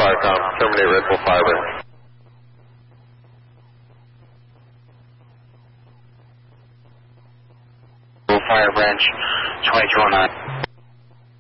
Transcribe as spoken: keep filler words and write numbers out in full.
Firecom, terminate Red Bull Fire Branch. Fire Branch, twenty-two oh nine.